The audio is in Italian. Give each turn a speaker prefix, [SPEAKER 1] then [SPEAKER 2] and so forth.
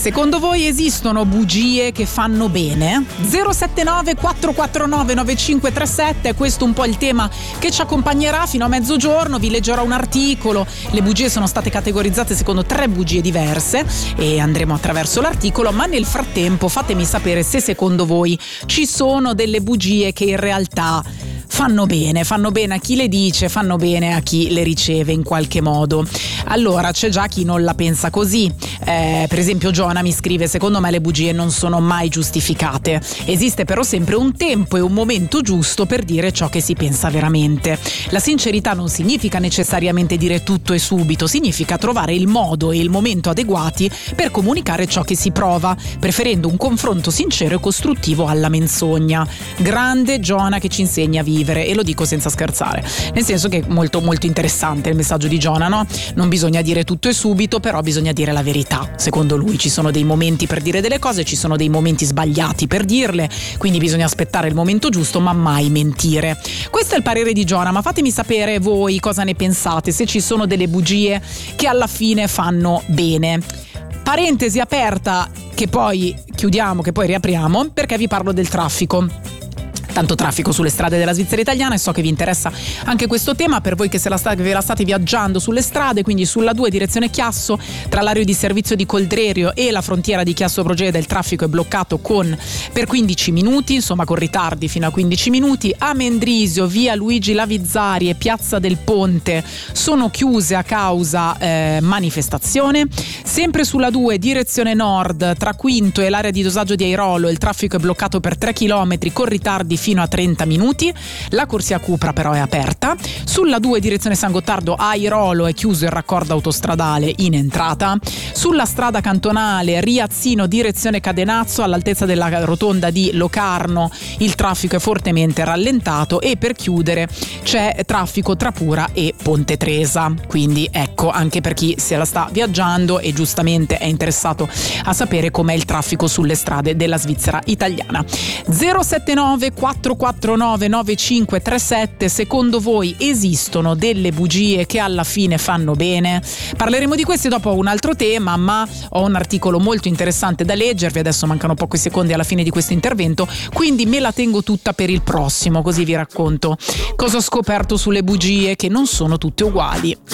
[SPEAKER 1] Secondo voi esistono bugie che fanno bene? 079 449 9537, questo è un po' il tema che ci accompagnerà fino a mezzogiorno. Vi leggerò un articolo, le bugie sono state categorizzate secondo 3 bugie diverse e andremo attraverso l'articolo, ma nel frattempo fatemi sapere se secondo voi ci sono delle bugie che in realtà fanno bene a chi le dice, fanno bene a chi le riceve in qualche modo. Allora, c'è già chi non la pensa così. Per esempio Giona mi scrive: secondo me le bugie non sono mai giustificate, esiste però sempre un tempo e un momento giusto per dire ciò che si pensa veramente. La sincerità non significa necessariamente dire tutto e subito, significa trovare il modo e il momento adeguati per comunicare ciò che si prova, preferendo un confronto sincero e costruttivo alla menzogna. Grande Giona che ci insegna a vivere, e lo dico senza scherzare, nel senso che è molto molto interessante il messaggio di Giona, no? Non bisogna dire tutto e subito, però bisogna dire la verità. Secondo lui ci sono dei momenti per dire delle cose, ci sono dei momenti sbagliati per dirle, quindi bisogna aspettare il momento giusto ma mai mentire. Questo è il parere di Giona, ma fatemi sapere voi cosa ne pensate, se ci sono delle bugie che alla fine fanno bene. Parentesi aperta che poi chiudiamo, che poi riapriamo, perché vi parlo del traffico. Tanto traffico sulle strade della Svizzera italiana, e so che vi interessa anche questo tema per voi che ve la state viaggiando sulle strade, quindi sulla 2 direzione Chiasso, tra l'area di servizio di Coldrerio e la frontiera di Chiasso Progeda il traffico è bloccato per 15 minuti, insomma con ritardi fino a 15 minuti. A Mendrisio, via Luigi Lavizzari e piazza del Ponte sono chiuse a causa manifestazione. Sempre sulla 2 direzione nord, tra Quinto e l'area di dosaggio di Airolo il traffico è bloccato per 3 km con ritardi fino a 30 minuti. La corsia Cupra però è aperta. Sulla 2 direzione San Gottardo a Airolo è chiuso il raccordo autostradale in entrata. Sulla strada cantonale Riazzino direzione Cadenazzo all'altezza della rotonda di Locarno il traffico è fortemente rallentato, e per chiudere c'è traffico tra Pura e Ponte Tresa, quindi ecco, anche per chi se la sta viaggiando e giustamente è interessato a sapere com'è il traffico sulle strade della Svizzera italiana. 079 449 9537, secondo voi esistono delle bugie che alla fine fanno bene? Parleremo di questi dopo un altro tema, ma ho un articolo molto interessante da leggervi, adesso mancano pochi secondi alla fine di questo intervento, quindi me la tengo tutta per il prossimo, così vi racconto cosa ho scoperto sulle bugie, che non sono tutte uguali.